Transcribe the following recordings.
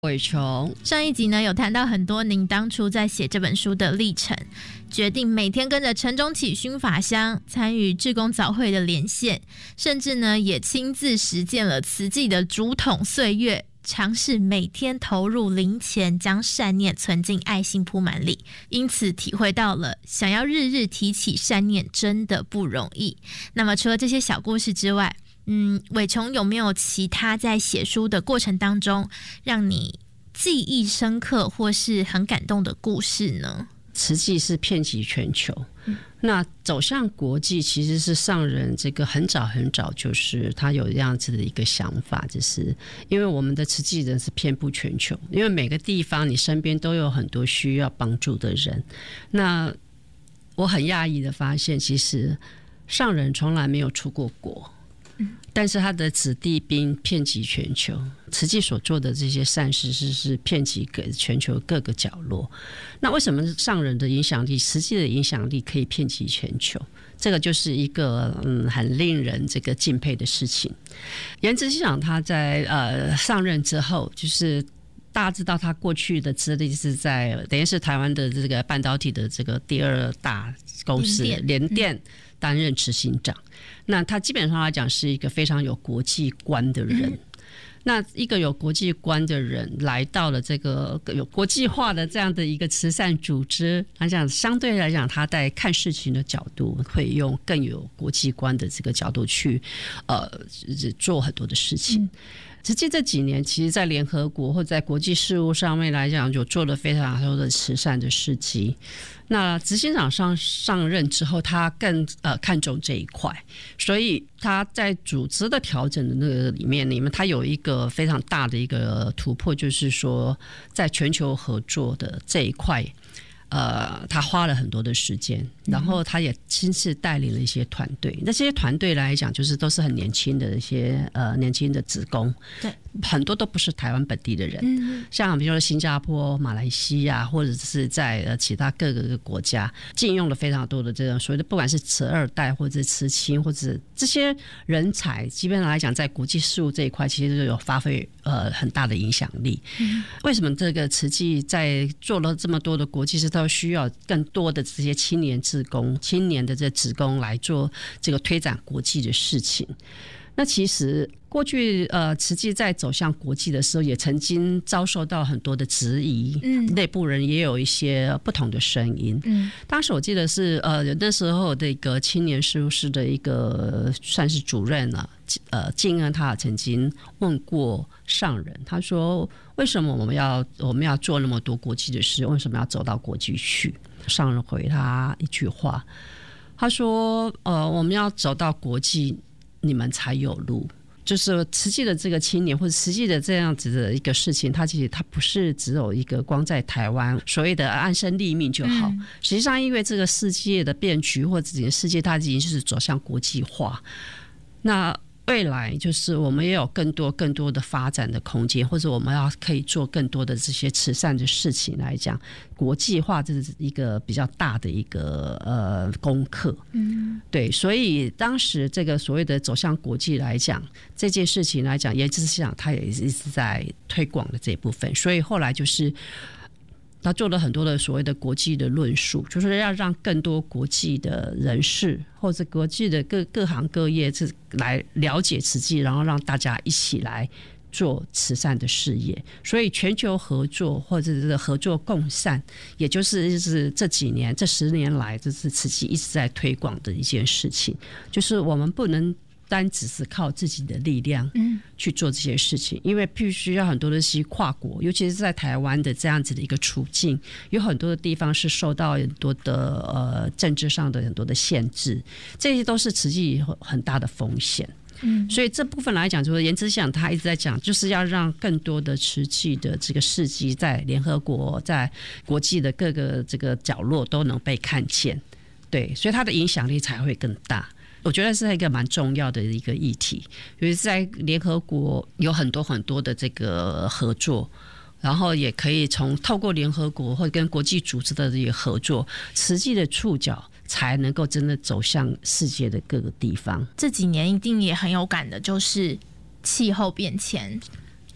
伟琼， 上一集呢有谈到很多您当初在写这本书的历程，决定每天跟着陈中启熏法香，参与志工早会的连线，甚至呢也亲自实践了慈济的竹筒岁月，尝试每天投入零钱，将善念存进爱心铺满里，因此体会到了想要日日提起善念真的不容易。那么除了这些小故事之外，伟琼有没有其他在写书的过程当中让你记忆深刻或是很感动的故事呢？ 慈济是遍及全球，那走向国际其实是上人这个很早很早就是他有这样子的一个想法，就是因为我们的慈济人是遍布全球，因为每个地方你身边都有很多需要帮助的人。那我很讶异的发现，其实上人从来没有出过国，但是他的子弟兵遍及全球，慈济所做的这些善事是遍及全球各个角落。那为什么上人的影响力，慈济的影响力可以遍及全球？这个就是一个很令人这个敬佩的事情。颜执行长他在上任之后，就是大家知道他过去的资历是在等于是台湾的这个半导体的这个第二大公司联电担任执行长。那他基本上来讲是一个非常有国际观的人。那一个有国际观的人来到了这个有国际化的这样的一个慈善组织来讲，相对来讲他在看事情的角度会用更有国际观的这个角度去做很多的事情。实际这几年其实在联合国或在国际事务上面来讲，就做了非常多的慈善的事迹。那执行长上任之后，他更看重这一块，所以他在组织的调整的那个里面他有一个非常大的一个突破，就是说在全球合作的这一块他花了很多的时间，然后他也亲自带领了一些团队。那些团队来讲，就是都是很年轻的一些年轻的职工，对，很多都不是台湾本地的人，像比如说新加坡、马来西亚，或者是在其他各个国家，禁用了非常多的这种所谓的不管是慈二代或者慈亲，或者这些人才，基本上来讲，在国际事务这一块，其实就有发挥很大的影响力。为什么这个慈济在做了这么多的国际事，都需要更多的这些青年志工、青年的这职工来做这个推展国际的事情？那其实过去慈济在走向国际的时候，也曾经遭受到很多的质疑，内部人也有一些不同的声音。当时我记得是那时候的一个青年事务室的一个算是主任敬恩，他曾经问过上人，他说为什么我们要做那么多国际的事，为什么要走到国际去？上人回他一句话，他说我们要走到国际，你们才有路。就是慈济的这个青年或者慈济的这样子的一个事情，它其实它不是只有一个光在台湾所谓的安身立命就好。实际上因为这个世界的变局或者整个世界它已经是走向国际化，那未来就是我们也有更多的发展的空间，或者我们要可以做更多的这些慈善的事情来讲，国际化这是一个比较大的一个功课。对，所以当时这个所谓的走向国际来讲，这件事情来讲，颜执行长他也一直在推广的这一部分，所以后来就是他做了很多的所谓的国际的论述，就是要让更多国际的人士或者国际的各行各业来了解慈济，然后让大家一起来做慈善的事业。所以全球合作或者是合作共善，也就是这几年这10年来，这是慈济一直在推广的一件事情，就是我们不能单只是靠自己的力量去做这些事情，因为必须要很多的是跨国，尤其是在台湾的这样子的一个处境，有很多的地方是受到很多的政治上的很多的限制，这些都是慈济很大的风险。所以这部分来讲，就是颜执行长他一直在讲，就是要让更多的慈济的这个事迹在联合国、在国际的各个这个角落都能被看见，对，所以他的影响力才会更大。我觉得是一个蛮重要的一个议题，因为在联合国有很多的这个合作，然后也可以透过联合国或跟国际组织的这个合作，慈济的触角才能够真的走向世界的各个地方。 这几年一定也很有感的就是气候变迁，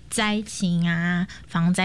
灾情啊、防灾